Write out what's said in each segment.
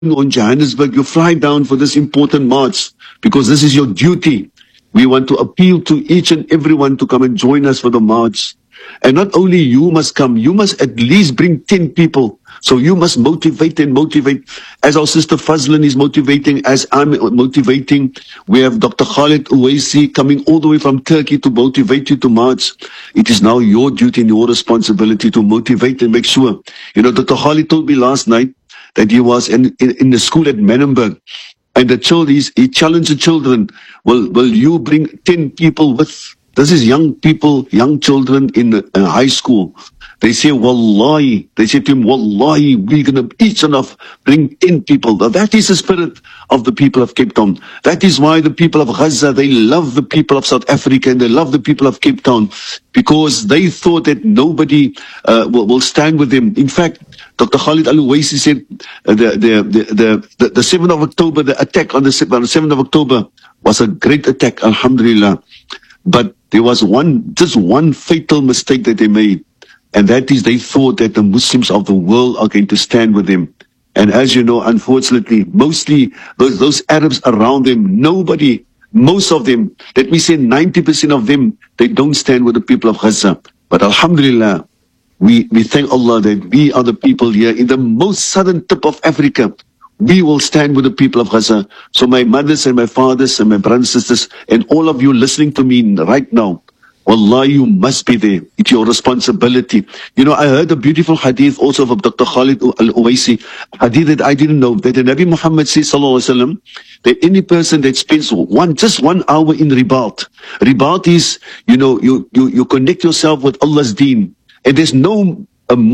or in Johannesburg, you fly down for this important march because this is your duty. We want to appeal to each and everyone to come and join us for the march. And not only you must come, you must at least bring 10 people. So you must motivate and motivate. As our sister Fazlin is motivating, as I'm motivating, we have Dr. Khalid Uwaisi coming all the way from Turkey to motivate you to march. It is now your duty and your responsibility to motivate and make sure. You know, Dr. Khalid told me last night that he was in the school at Menenberg. And the children, he challenged the children, will you bring 10 people with? This is young people, young children in high school. They say, Wallahi, they say to him, Wallahi, we're going to each enough bring 10 people. Now, that is the spirit of the people of Cape Town. That is why the people of Gaza, they love the people of South Africa and they love the people of Cape Town because they thought that nobody will stand with them. In fact, Dr. Khalid Al-Uwaisi said the 7th of October, the attack on the 7th of October was a great attack, alhamdulillah. But there was just one fatal mistake that they made. And that is they thought that the Muslims of the world are going to stand with them. And as you know, unfortunately, mostly those Arabs around them, most of them, let me say 90% of them, they don't stand with the people of Gaza. But alhamdulillah, we thank Allah that we are the people here in the most southern tip of Africa. We will stand with the people of Gaza. So my mothers and my fathers and my brothers and sisters and all of you listening to me right now, Wallah, you must be there. It's your responsibility. You know, I heard a beautiful hadith also of Dr. Khalid Al-Uwaisi, hadith that I didn't know, that the Nabi Muhammad says, sallallahu alaihi wasallam, that any person that spends just 1 hour in ribat is, you know, you connect yourself with Allah's deen. And there's no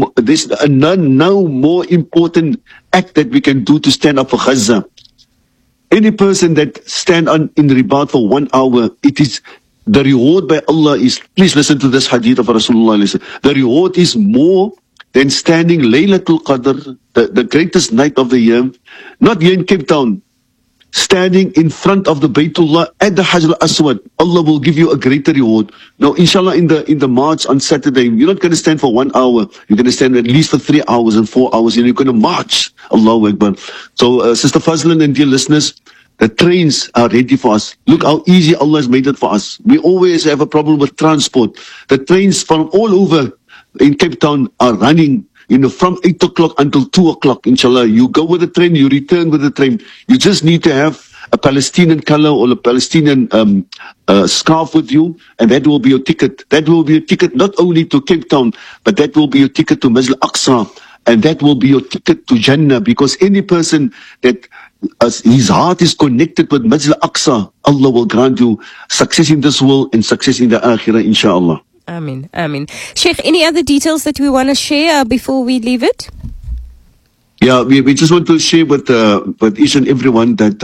more important act that we can do to stand up for Gaza. Any person that stand in ribat for 1 hour, it is the reward by Allah is, please listen to this hadith of Rasulullah. The reward is more than standing Laylatul Qadr, the greatest night of the year, not here in Cape Town, standing in front of the Baytullah at the Hajar al-Aswad. Allah will give you a greater reward. Now, inshallah, in the march on Saturday, you're not going to stand for 1 hour. You're going to stand at least for 3 hours and 4 hours, and you're going to march. Allahu Akbar. So, Sister Fazlin and dear listeners, the trains are ready for us. Look how easy Allah has made it for us. We always have a problem with transport. The trains from all over in Cape Town are running, you know, from 8 o'clock until 2 o'clock, inshallah. You go with the train, you return with the train. You just need to have a Palestinian color or a Palestinian scarf with you, and that will be your ticket. That will be your ticket not only to Cape Town, but that will be your ticket to Masjid Al-Aqsa, and that will be your ticket to Jannah, because any person that his heart is connected with Masjid Al-Aqsa, Allah will grant you success in this world and success in the Akhirah, inshallah. Ameen, ameen. Sheikh, any other details that we want to share before we leave it? Yeah, we just want to share with each and everyone that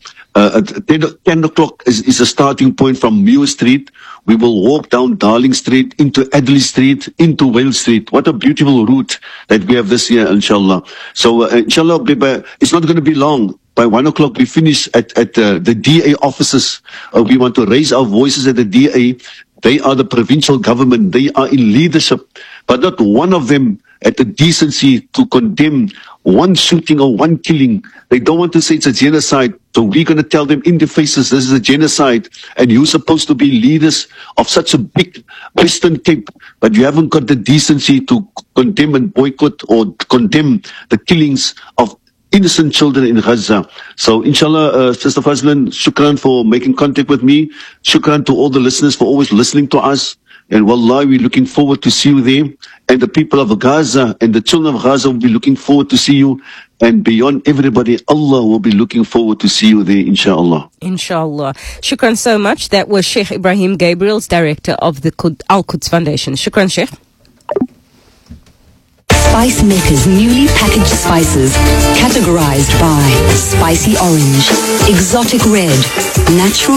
at 10 o'clock is a starting point from Muir Street. We will walk down Darling Street, into Adderley Street, into Wales Street. What a beautiful route that we have this year, inshallah. So, inshallah, it's not going to be long. By 1 o'clock, we finish at the DA offices. We want to raise our voices at the DA. They are the provincial government. They are in leadership. But not one of them at the decency to condemn one shooting or one killing. They don't want to say it's a genocide. So we're going to tell them in their faces, this is a genocide. And you're supposed to be leaders of such a big Western Cape. But you haven't got the decency to condemn and boycott or condemn the killings of innocent children in Gaza. So inshallah, Sister Fazlin, shukran for making contact with me. Shukran to all the listeners for always listening to us. And wallahi, we're looking forward to see you there. And the people of Gaza and the children of Gaza will be looking forward to see you. And beyond everybody, Allah will be looking forward to see you there, inshallah. Inshallah. Shukran so much. That was Sheikh Ibrahim Gabriels, director of the Al-Quds Foundation. Shukran, Sheikh. Spice Maker's newly packaged spices, categorized by spicy orange, exotic red, natural